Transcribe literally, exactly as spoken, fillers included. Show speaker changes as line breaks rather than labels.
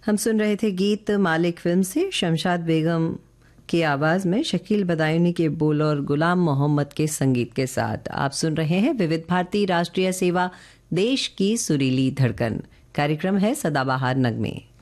हम सुन रहे थे गीत मालिक फिल्म से शमशाद बेगम की आवाज में शकील बदायूनी के बोल और गुलाम मोहम्मद के संगीत के साथ। आप सुन रहे हैं विविध भारती राष्ट्रीय सेवा, देश की सुरीली धड़कन। कार्यक्रम है सदाबहार नगमे।